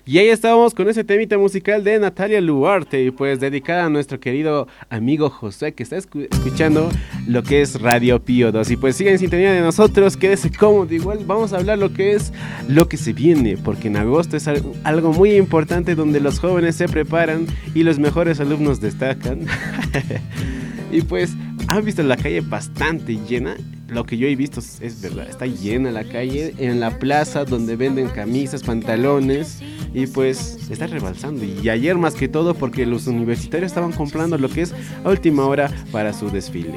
Y ahí estábamos con ese temita musical de Natalia Luarte, y pues dedicada a nuestro querido amigo José, que está escuchando lo que es Radio Pío 2. Y pues sigan en sintonía de nosotros, quédese cómodo. Igual vamos a hablar lo que es lo que se viene, porque en agosto es algo muy importante donde los jóvenes se preparan y los mejores alumnos destacan. Y pues han visto la calle bastante llena. Lo que yo he visto es verdad, está llena la calle, en la plaza donde venden camisas, pantalones, y pues está rebalsando. Y ayer más que todo porque los universitarios estaban comprando lo que es a última hora para su desfile.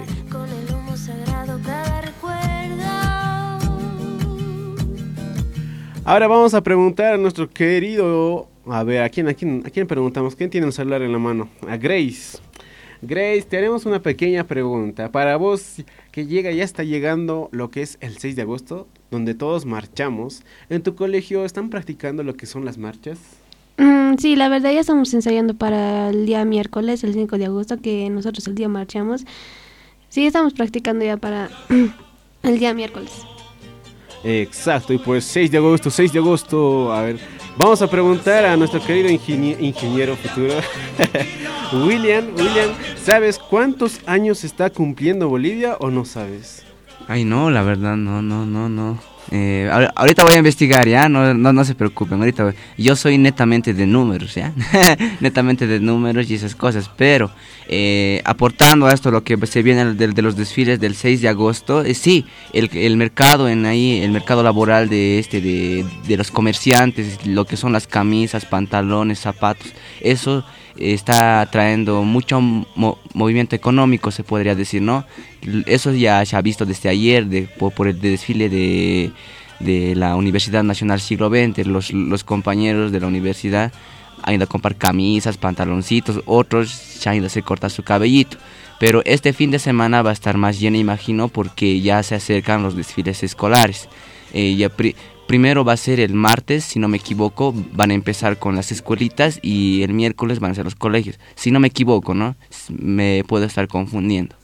Ahora vamos a preguntar a nuestro querido, a ver, ¿a quién preguntamos? ¿Quién tiene el celular en la mano? A Grace. Grace, te haremos una pequeña pregunta. Para vos, que ya está llegando lo que es el 6 de agosto, donde todos marchamos. ¿En tu colegio están practicando lo que son las marchas? Sí, la verdad ya estamos ensayando para el día miércoles, el 5 de agosto, que nosotros el día marchamos. Sí, estamos practicando ya para el día miércoles. Exacto, y pues 6 de agosto, a ver, vamos a preguntar a nuestro querido ingeniero futuro, William, ¿sabes cuántos años está cumpliendo Bolivia o no sabes? Ay, no, la verdad, no. Ahorita voy a investigar, ¿ya? No se preocupen, yo soy netamente de números, ¿ya? Netamente de números y esas cosas, pero aportando a esto lo que se viene de los desfiles del 6 de agosto, sí, el mercado el mercado laboral de los comerciantes, lo que son las camisas, pantalones, zapatos, eso está trayendo mucho movimiento económico, se podría decir, ¿no? Eso ya se ha visto desde ayer por el desfile de la Universidad Nacional Siglo XX. Los compañeros de la universidad han ido a comprar camisas, pantaloncitos, otros se han ido a hacer cortar su cabellito. Pero este fin de semana va a estar más lleno, imagino, porque ya se acercan los desfiles escolares. Primero va a ser el martes, si no me equivoco, van a empezar con las escuelitas y el miércoles van a ser los colegios. Si no me equivoco, ¿no? Me puedo estar confundiendo.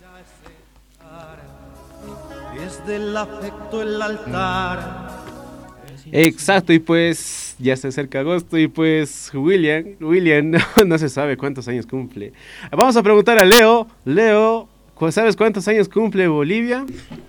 Del afecto el altar. Exacto, y pues ya se acerca agosto y pues William no se sabe cuántos años cumple. Vamos a preguntar a Leo, ¿sabes cuántos años cumple Bolivia?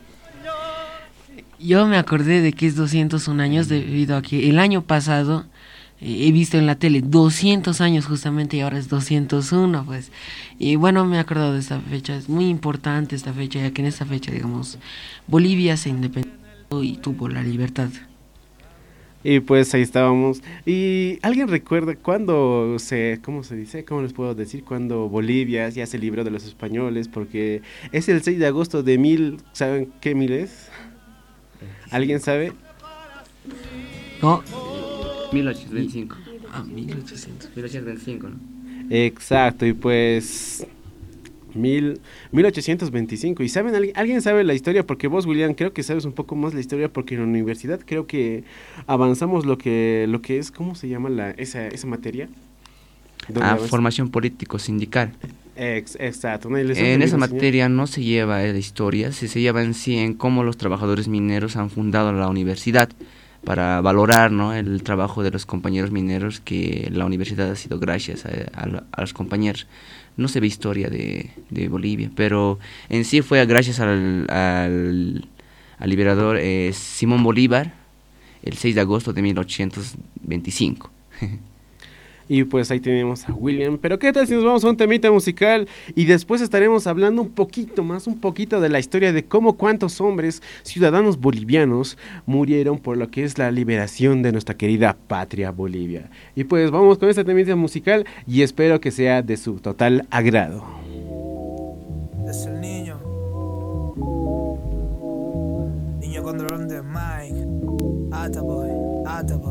Yo me acordé de que es 201 años debido a que el año pasado he visto en la tele 200 años justamente y ahora es 201, pues. Y bueno, me he acordado de esta fecha, es muy importante esta fecha, ya que en esta fecha, digamos, Bolivia se independizó y tuvo la libertad. Y pues ahí estábamos. ¿Y alguien recuerda cuándo ¿cómo les puedo decir? Cuando Bolivia ya se libró de los españoles, porque es el 6 de agosto de ¿saben qué mil es? ¿Alguien sabe? No. 1825. 1825, ¿no? Exacto, y pues 1825. ¿Y saben, alguien sabe la historia? Porque vos, William, creo que sabes un poco más la historia, porque en la universidad creo que avanzamos lo que es, ¿cómo se llama esa materia? Formación político sindical. Exacto. En esa materia no se lleva la historia, se lleva en sí en cómo los trabajadores mineros han fundado la universidad, para valorar, ¿no?, el trabajo de los compañeros mineros, que la universidad ha sido gracias a los compañeros. No se ve historia de Bolivia, pero en sí fue gracias al liberador Simón Bolívar, el 6 de agosto de 1825. Y pues ahí tenemos a William. Pero qué tal si nos vamos a un temita musical y después estaremos hablando un poquito de la historia de cuántos hombres ciudadanos bolivianos murieron por lo que es la liberación de nuestra querida patria Bolivia. Y pues vamos con este temita musical y espero que sea de su total agrado. Es el niño con dron de Mike. Ataboy.